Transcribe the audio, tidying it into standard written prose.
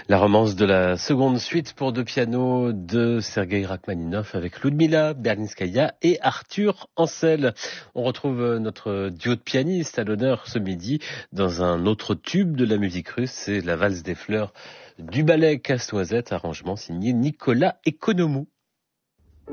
La romance de la seconde suite pour deux pianos de Sergueï Rachmaninov avec Ludmila Berlinskaya et Arthur Ancel. On retrouve notre duo de pianistes à l'honneur ce midi dans un autre tube de la musique russe, c'est la valse des fleurs du ballet Casse-Noisette, arrangement signé Nicolas Economou.